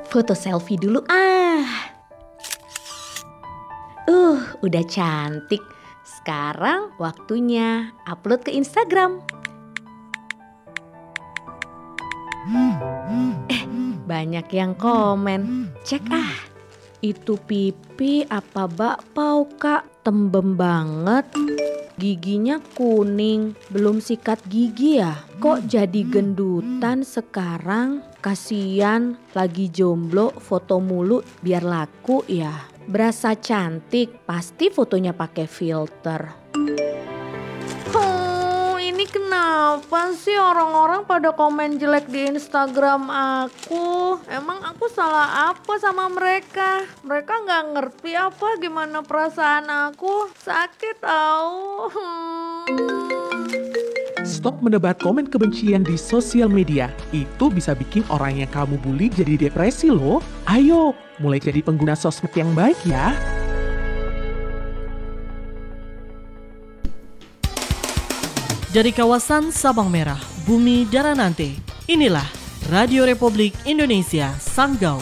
Foto selfie dulu udah cantik. Sekarang waktunya upload ke Instagram. Banyak yang komen. Cek itu pipi apa bakpao kak? Tembem banget. Giginya kuning, belum sikat gigi ya? Kok jadi gendutan sekarang? Kasian lagi jomblo, foto mulu biar laku ya. Berasa cantik, pasti fotonya pakai filter. Ini kenapa sih orang-orang pada komen jelek di Instagram aku? Emang aku salah apa sama mereka? Mereka gak ngerti apa gimana perasaan aku? Sakit tau. Stop menebar komen kebencian di sosial media. Itu bisa bikin orang yang kamu bully jadi depresi loh. Ayo, mulai jadi pengguna sosmed yang baik ya. Dari kawasan Sabang Merah, Bumi Daranante, inilah Radio Republik Indonesia Sanggau.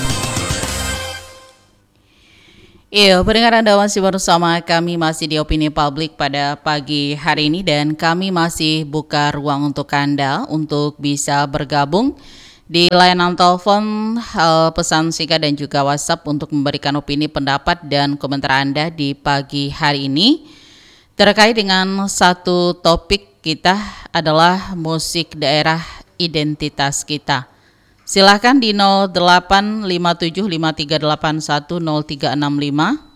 Iya, pendengar Anda masih bersama kami masih di Opini Publik pada pagi hari ini dan kami masih buka ruang untuk Anda untuk bisa bergabung di layanan telepon, pesan singkat dan juga WhatsApp untuk memberikan opini, pendapat dan komentar Anda di pagi hari ini. Terkait dengan satu topik kita adalah musik daerah identitas kita. Silakan di 085753810365.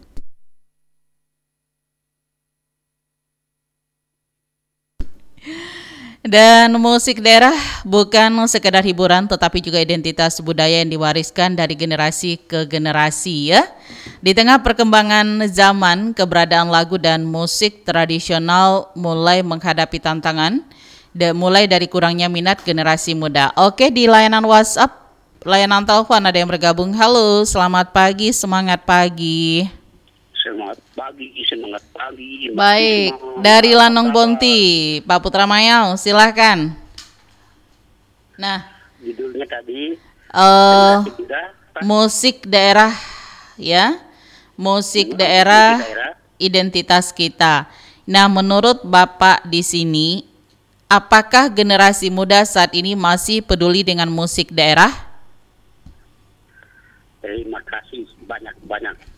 Dan musik daerah bukan sekedar hiburan tetapi juga identitas budaya yang diwariskan dari generasi ke generasi ya. Di tengah perkembangan zaman, keberadaan lagu dan musik tradisional mulai menghadapi tantangan, mulai dari kurangnya minat generasi muda. Oke, di layanan WhatsApp, layanan telepon ada yang bergabung. Halo, selamat pagi, semangat pagi. Semangat pagi. Baik, dari Lanong Bonti, Pak Putra Mayau, silahkan. Nah, judulnya tadi musik daerah ya, musik daerah identitas kita. Nah, menurut Bapak di sini, apakah generasi muda saat ini masih peduli dengan musik daerah? Terima kasih banyak.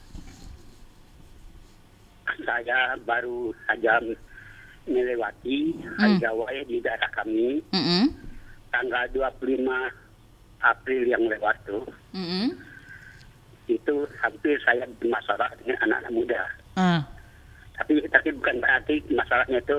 Saya baru saja melewati hari Jawa di daerah kami, tanggal 25 April yang lewat tuh. Itu hampir saya bermasalah dengan anak-anak muda. Tapi bukan berarti masalahnya itu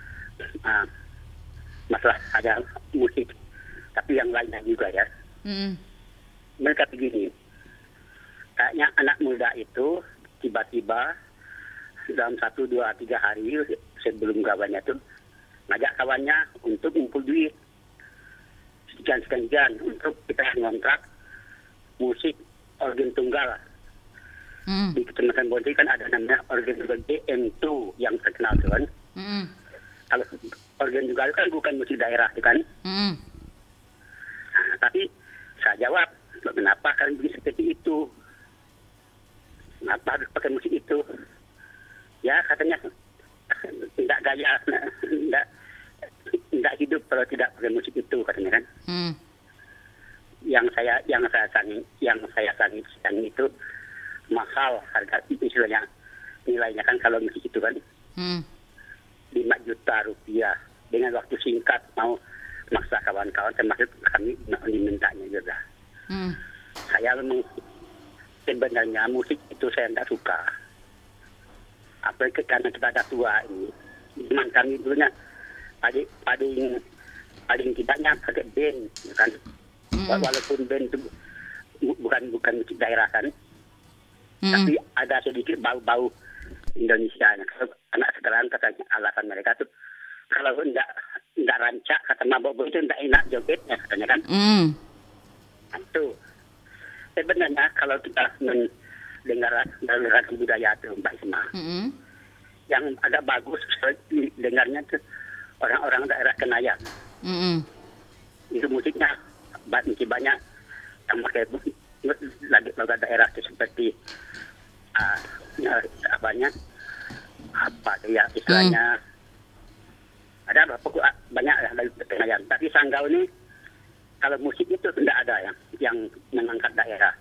masalah ada musik, tapi yang lainnya juga ya. Mereka begini, kayaknya anak muda itu tiba-tiba dalam 1, 2, 3 hari sebelum kawannya tuh ngajak kawannya untuk ngumpul duit sekian untuk kita ngontrak musik organ tunggal. Di Kecamatan Bonti kan ada namanya organ tunggal DM2 yang terkenal tuh kan. Kalau organ tunggal kan bukan musik daerah tuh kan. Nah, tapi saya jawab, kenapa kalian begini seperti itu? Kenapa harus pakai musik itu? Ya katanya tidak gaya, tidak hidup kalau tidak pakai musik itu katanya kan. Yang saya sangi itu mahal harga istilahnya, nilainya kan kalau musik itu kan 5 juta rupiah dengan waktu singkat mau maksa kawan-kawan termasuk kami dimintanya juga. Saya memang sebenarnya musik itu saya tidak suka. Apalagi karena kita ada tua ini. Cuman kami dulunya paling tidaknya pakai band kan. Walaupun band itu bukan musik daerah kan. Tapi ada sedikit bau-bau Indonesia. Kalau anak sekarang katanya alasan mereka tuh kalau enggak rancak kata mabok itu enggak enak jogetnya katanya kan. Itu sebenarnya kalau kita dengar lagu budaya itu Mbak Isma, yang agak bagus dengarnya tuh orang-orang daerah Kenayan. Itu musiknya masih banyak yang pakai logat daerah itu seperti apa ya istilahnya ada banyak ya dari Pengayan. Tapi Sanggau ini kalau musik itu tidak ada yang mengangkat daerah.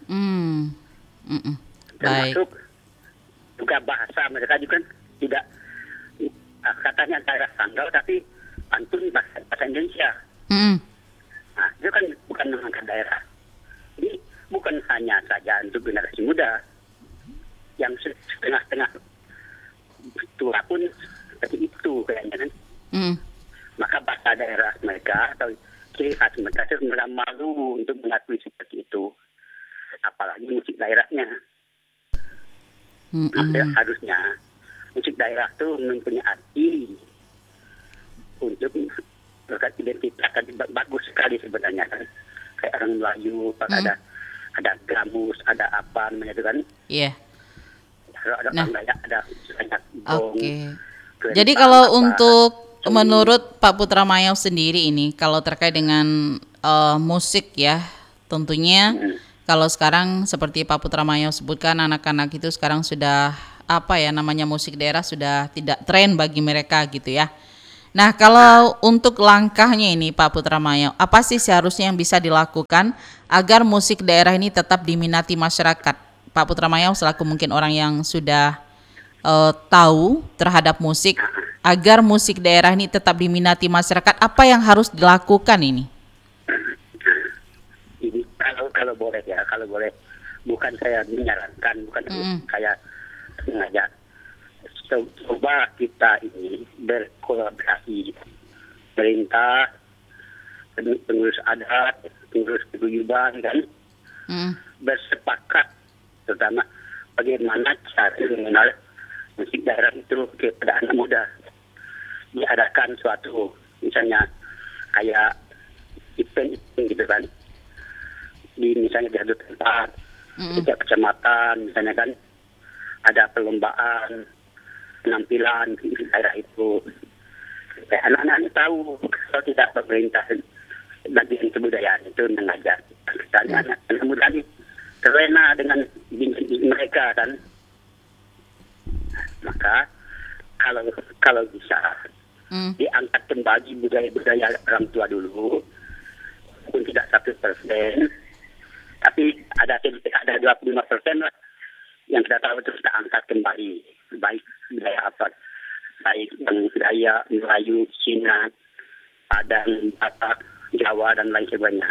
Baik. Termasuk juga bahasa mereka juga tidak katanya daerah Sanggau tapi pantun bahasa Indonesia. Nah, itu kan bukan mengangkat daerah. Jadi bukan hanya saja untuk generasi muda yang setengah-setengah tua pun seperti itu kayaknya kan. Maka bahasa daerah mereka atau ciri khas mereka itu mereka malu untuk mengakui seperti itu. Apalagi musik daerahnya. Harusnya musik daerah itu mempunyai arti untuk identitas bagus sekali sebenarnya kan. Kayak orang Melayu, ada gamus, ada apa namanya itu kan. Iya. Ada orang Dayak, ada banyak gong. Oke. Jadi kalau untuk menurut Pak Putra Mayau sendiri ini, kalau terkait dengan musik ya, tentunya kalau sekarang seperti Pak Putra Mayau sebutkan, anak-anak itu sekarang sudah namanya musik daerah sudah tidak tren bagi mereka gitu ya. Nah, kalau untuk langkahnya ini Pak Putra Mayau, apa sih seharusnya yang bisa dilakukan agar musik daerah ini tetap diminati masyarakat? Pak Putra Mayau selaku mungkin orang yang sudah tahu terhadap musik, agar musik daerah ini tetap diminati masyarakat, apa yang harus dilakukan ini? Ini kalau boleh ya, kalau boleh, bukan saya menyarankan, bukan kayak sengaja. Coba kita ini berkolaborasi, pemerintah, pengurus adat, pengurus paguyuban kan, bersepakat terutama bagaimana cara mengenal musik daerah itu kepada anak muda. Diadakan suatu misalnya kayak event gitu kan, misalnya di satu tempat, setiap kecamatan misalnya kan ada perlombaan penampilan di daerah itu. Supaya anak-anak ini tahu, kalau tidak pemerintah bagian kebudayaan itu mengajar. Misalnya anak muda ini terlena dengan mereka kan. Maka kalau bisa diangkat kembali budaya-budaya orang tua dulu, pun tidak 100%, tapi ada 25% lah yang kita tahu itu kita angkat kembali, baik budaya apa, baik budaya Melayu, Cina, Padang, Batak, Jawa dan lain sebagainya.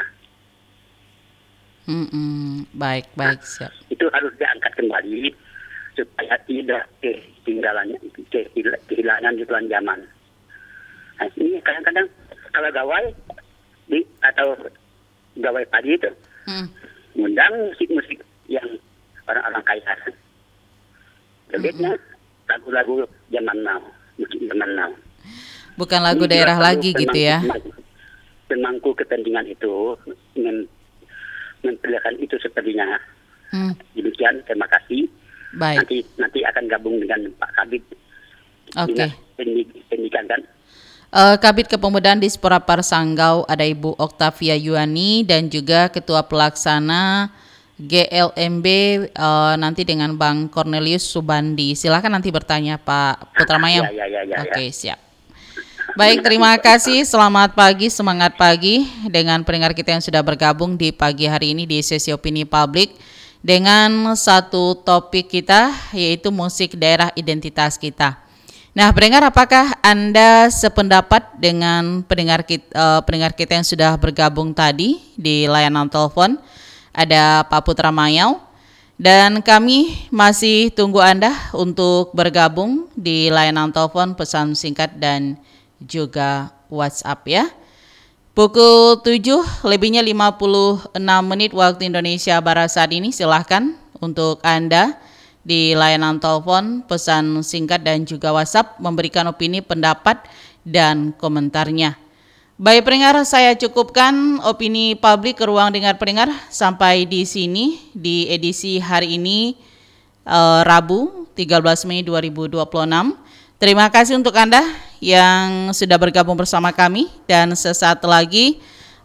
Baik, siap. Itu harus diangkat kembali supaya tidak kehilangan di tuan zaman. Nah, ini kadang-kadang kalau gawai atau gawai padi itu mengundang musik-musik yang orang-orang kaya. Lebihnya lagu-lagu zaman now, musik zaman now. Bukan lagu daerah lagi gitu ya. Pemangku kepentingan itu memperlihatkan itu sepertinya. Demikian, terima kasih. Baik. Nanti akan gabung dengan Pak Kabid. Oke. Pendidikan kan. Kabid Kepemudaan Dispora Sanggau ada Ibu Oktavia Yuani dan juga Ketua Pelaksana GLMB nanti dengan Bang Cornelius Subandi. Silakan nanti bertanya Pak Putra Mayau. Ya. Oke, siap. Baik, terima kasih. Selamat pagi, semangat pagi dengan pendengar kita yang sudah bergabung di pagi hari ini di sesi opini publik dengan satu topik kita yaitu musik daerah identitas kita. Nah, pendengar, apakah Anda sependapat dengan pendengar kita yang sudah bergabung tadi di layanan telepon? Ada Pak Putra Mayau dan kami masih tunggu Anda untuk bergabung di layanan telepon, pesan singkat dan juga WhatsApp ya. Pukul 7 lebihnya 56 menit waktu Indonesia Barat saat ini. Silahkan untuk Anda di layanan telepon, pesan singkat dan juga WhatsApp memberikan opini, pendapat dan komentarnya. Baik pendengar, saya cukupkan opini publik ke ruang dengar pendengar sampai di sini di edisi hari ini Rabu 13 Mei 2026. Terima kasih untuk Anda yang sudah bergabung bersama kami dan sesaat lagi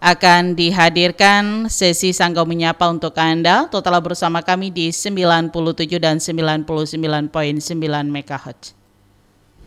akan dihadirkan sesi Sanggau Menyapa untuk Anda. Total bersama kami di 97 dan 99,9 MHz.